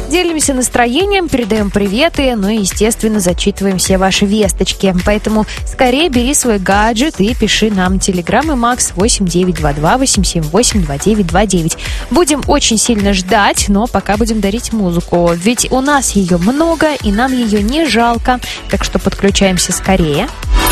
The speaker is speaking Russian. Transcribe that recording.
Делимся настроением, передаем приветы, ну и, естественно, зачитываем все ваши весточки. Поэтому скорее бери свой гаджет и пиши нам телеграммы Макс 8922-878-2929. Будем очень сильно ждать, но пока будем дарить музыку. Ведь у нас ее много, и нам ее не жалко. Так что подключаемся скорее.